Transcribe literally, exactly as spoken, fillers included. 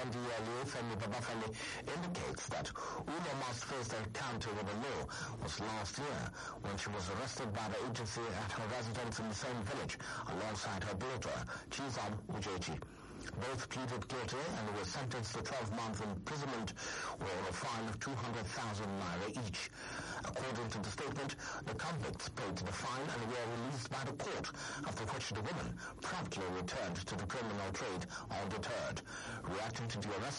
twenty-year Femi Babafale indicates that Uloma's first encounter with the law was last year when she was arrested by the agency at her residence in the same village alongside her daughter, Chizam Ujechi. Both pleaded guilty and were sentenced to twelve months imprisonment or a fine of two hundred thousand naira each. According to the statement, the convicts paid the fine and were released by the court, after which the woman promptly returned to the criminal trade undeterred. Reacting to the arrest